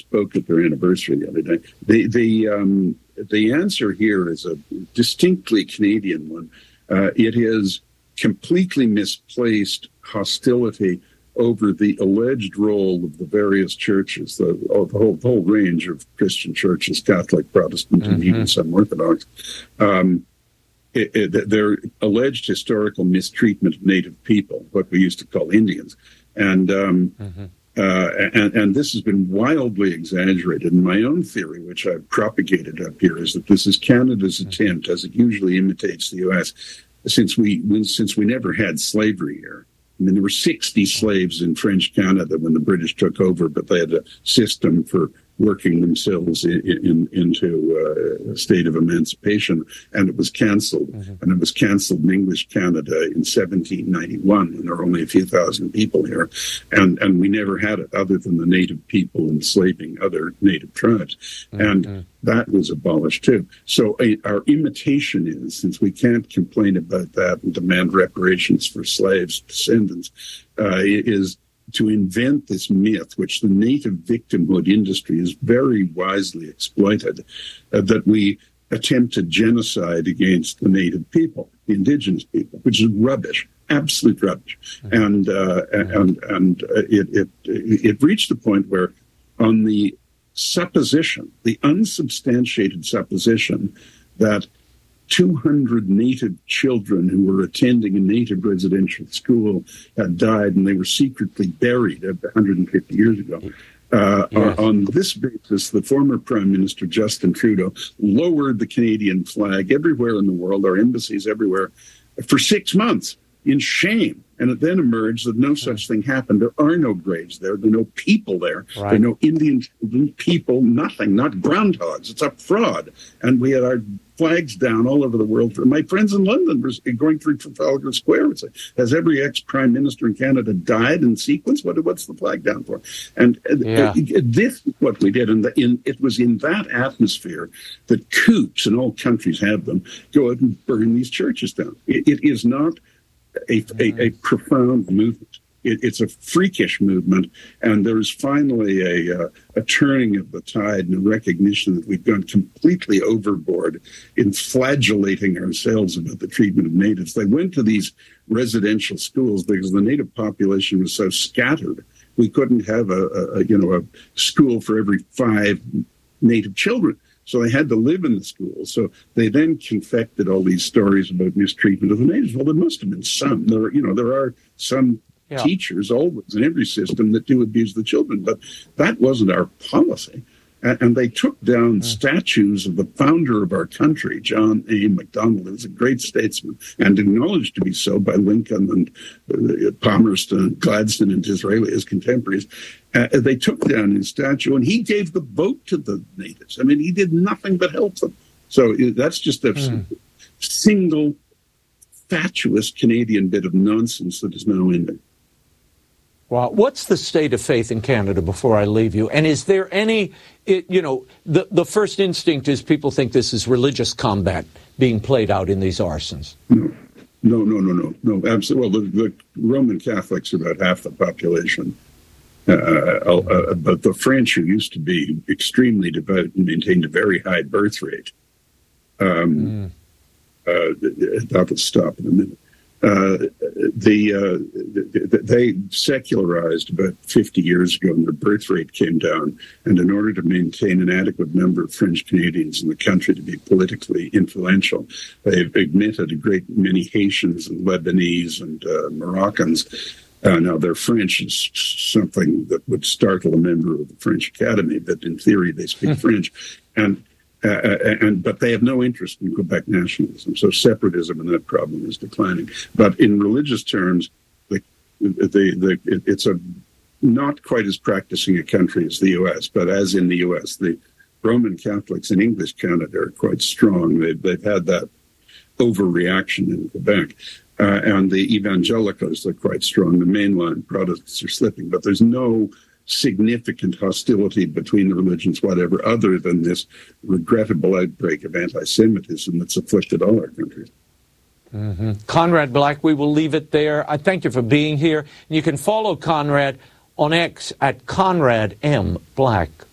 spoke at their anniversary the other day. The answer here is a distinctly Canadian one. It is completely misplaced hostility over the alleged role of the various churches, the whole range of Christian churches, Catholic, Protestant, and even some Orthodox. Their alleged historical mistreatment of Native people, what we used to call Indians, and this has been wildly exaggerated. And my own theory, which I've propagated up here, is that this is Canada's attempt, as it usually imitates the U.S., since we never had slavery here. I mean, there were 60 slaves in French Canada when the British took over, but they had a system for working themselves into a state of emancipation, and it was cancelled. And it was cancelled in English Canada in 1791, when there were only a few thousand people here. And we never had it other than the native people enslaving other native tribes. And that was abolished too. So our imitation is, since we can't complain about that and demand reparations for slaves' descendants, is to invent this myth, which the native victimhood industry has very wisely exploited, that we attempted genocide against the native people, the indigenous people, which is rubbish, absolute rubbish. And it reached a point where, on the supposition, the unsubstantiated supposition that 200 native children who were attending a native residential school had died, and they were secretly buried 150 years ago. On this basis, the former Prime Minister, Justin Trudeau, lowered the Canadian flag everywhere in the world, our embassies everywhere, for 6 months in shame. And it then emerged that no such thing happened. There are no graves there. There are no people there. There are no Indian people, nothing, not groundhogs. It's a fraud. And we had our flags down all over the world. My friends in London were going through Trafalgar Square and say, has every ex-prime minister in Canada died in sequence? What's the flag down for? And this is what we did. And it was in that atmosphere that coups, and all countries have them, go out and burn these churches down. It is not a profound movement. It's a freakish movement, and there's finally a turning of the tide and a recognition that we've gone completely overboard in flagellating ourselves about the treatment of natives. They went to these residential schools because the native population was so scattered. We couldn't have a school for every 5 native children. So they had to live in the school. So they then confected all these stories about mistreatment of the natives. Well, there must have been some. There are some teachers always in every system that do abuse the children, but that wasn't our policy. And they took down statues of the founder of our country, John A. Macdonald, who was a great statesman and acknowledged to be so by Lincoln and Palmerston, Gladstone, and Disraeli, his contemporaries. They took down his statue, and he gave the vote to the natives. I mean, he did nothing but help them. So that's just a single fatuous Canadian bit of nonsense that is now ending. Well, what's the state of faith in Canada before I leave you? And is there any, the first instinct is people think this is religious combat being played out in these arsons. No, absolutely. Well, the Roman Catholics are about half the population. But the French, who used to be extremely devout and maintained a very high birth rate, that'll stop in a minute. They secularized about 50 years ago, and their birth rate came down. And in order to maintain an adequate number of French Canadians in the country to be politically influential, they've admitted a great many Haitians and Lebanese and Moroccans. Now, their French is something that would startle a member of the French Academy, but in theory they speak French. But they have no interest in Quebec nationalism. So separatism and that problem is declining. But in religious terms, it's a not quite as practicing a country as the U.S., but as in the U.S., the Roman Catholics in English Canada are quite strong. They've had that overreaction in Quebec. And the evangelicals are quite strong. The mainline Protestants are slipping, but there's no significant hostility between the religions, whatever, other than this regrettable outbreak of anti-Semitism that's afflicted all our countries. Conrad Black, we will leave it there. I thank you for being here. You can follow Conrad on X at Conrad M. Black.